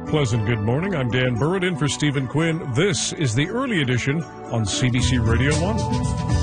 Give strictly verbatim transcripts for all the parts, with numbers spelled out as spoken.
Pleasant good morning. I'm Dan Burrett in for Stephen Quinn. This is the early edition on C B C Radio one.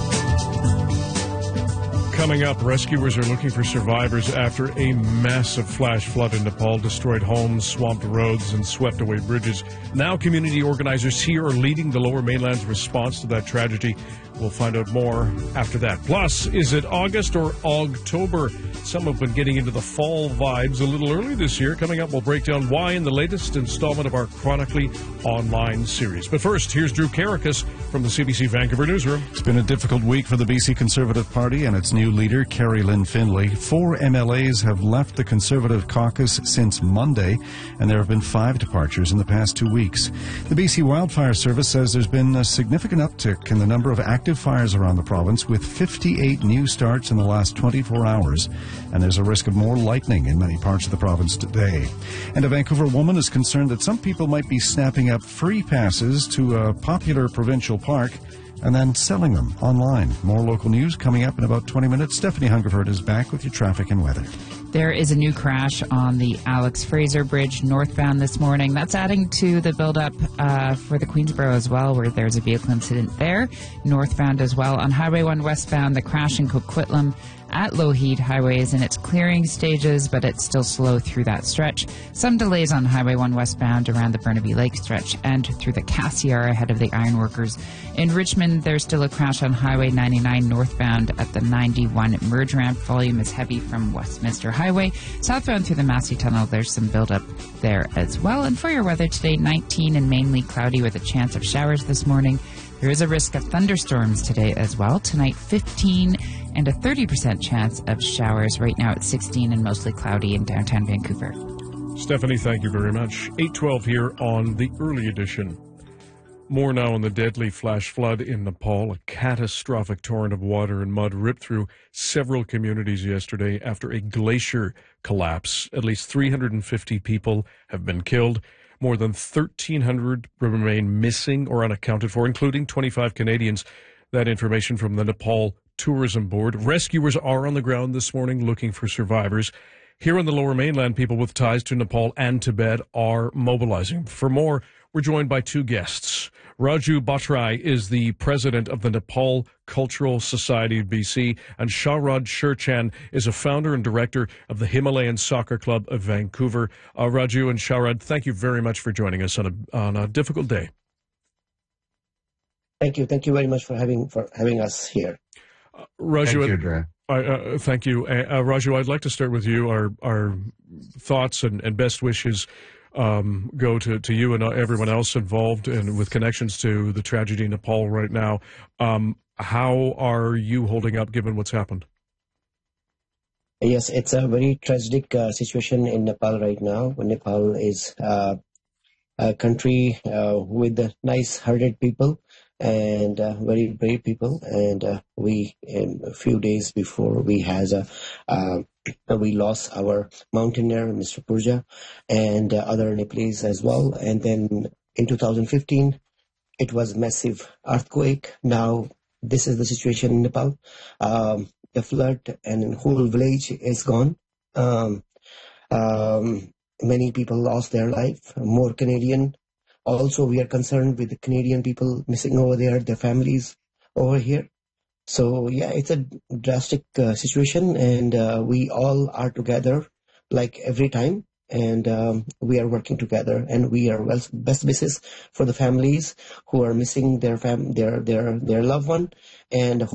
Coming up, rescuers are looking for survivors after a massive flash flood in Nepal destroyed homes, swamped roads, and swept away bridges. Now community organizers here are leading the Lower Mainland's response to that tragedy. We'll find out more after that. Plus, is it August or Ogtober? Some have been getting into the fall vibes a little early this year. Coming up, we'll break down why in the latest installment of our Chronically Online series. But first, here's Drew Karakas from the C B C Vancouver newsroom. It's been a difficult week for the B C Conservative Party and its new leader, Kerry Lynn Finlay. Four M L As have left the Conservative caucus since Monday, and there have been five departures in the past two weeks. The B C Wildfire Service says there's been a significant uptick in the number of active fires around the province, with fifty-eight new starts in the last twenty-four hours, and there's a risk of more lightning in many parts of the province today. And a Vancouver woman is concerned that some people might be snapping up free passes to a popular provincial park and then selling them online. More local news coming up in about twenty minutes. Stephanie Hungerford is back with your traffic and weather. There is a new crash on the Alex Fraser Bridge northbound this morning. That's adding to the buildup uh, for the Queensboro as well, where there's a vehicle incident there. Northbound as well. On Highway one westbound, the crash in Coquitlam at Lougheed Highway is in its clearing stages, but it's still slow through that stretch. Some delays on Highway one westbound around the Burnaby Lake stretch and through the Cassiar ahead of the Ironworkers. In Richmond, there's still a crash on Highway ninety-nine northbound at the ninety-one merge ramp. Volume is heavy from Westminster Highway. Southbound through the Massey Tunnel, there's some buildup there as well. And for your weather today, nineteen and mainly cloudy with a chance of showers this morning. There is a risk of thunderstorms today as well. Tonight, fifteen and a thirty percent chance of showers. Right now it's sixteen and mostly cloudy in downtown Vancouver. Stephanie, thank you very much. eight twelve here on the early edition. More now on the deadly flash flood in Nepal. A catastrophic torrent of water and mud ripped through several communities yesterday after a glacier collapse. At least three hundred fifty people have been killed. More than thirteen hundred remain missing or unaccounted for, including twenty-five Canadians. That information from the Nepal Tourism Board. Rescuers are on the ground this morning looking for survivors. Here on the Lower Mainland, people with ties to Nepal and Tibet are mobilizing. For more, we're joined by two guests. Raju Bhattarai is the president of the Nepal Cultural Society of B C, and Sharad Shirchan is a founder and director of the Himalayan Soccer Club of Vancouver. Uh, Raju and Sharad, thank you very much for joining us on a, on a difficult day. Thank you. Thank you very much for having for having us here. Uh, Raju, thank you, Dre. Uh, uh, thank you. Uh, uh, Raju, I'd like to start with you. Our, our thoughts and, and best wishes um, go to, to you and everyone else involved and with connections to the tragedy in Nepal right now. Um, how are you holding up given what's happened? Yes, it's a very tragic uh, situation in Nepal right now. Nepal is uh, a country uh, with nice-hearted people and uh, very brave people. And uh, we, in a few days before, we has a uh, we lost our mountaineer, Mister Purja, and uh, other Nepalese as well. And then in two thousand fifteen, it was massive earthquake. Now this is the situation in Nepal. Um, the flood and whole village is gone. Um, um, many people lost their life. More Canadian. Also, we are concerned with the Canadian people missing over there, their families over here. So, yeah, it's a drastic uh, situation, and uh, we all are together like every time, and um, we are working together, and we are well, best wishes for the families who are missing their fam- their their their loved one, and